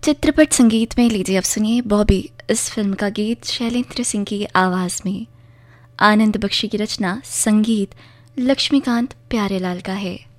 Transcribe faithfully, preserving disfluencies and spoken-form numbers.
चित्रपट संगीत में लीजिए अब सुनिए बॉबी, इस फिल्म का गीत शैलेंद्र सिंह की आवाज़ में। आनंद बख्शी की रचना, संगीत लक्ष्मीकांत प्यारेलाल का है।